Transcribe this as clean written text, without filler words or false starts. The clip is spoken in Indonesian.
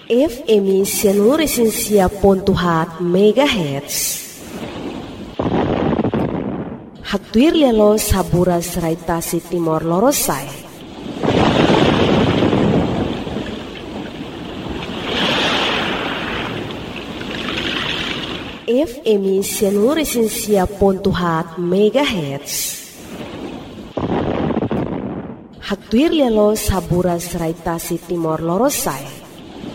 FM Seluruh Pontuhat MHz. Hatuir lelo sabura serai tasi Timor Lorosai. FM Seluruh Pontuhat MHz. Hatuir lelo sabura serai tasi Timor Lorosai.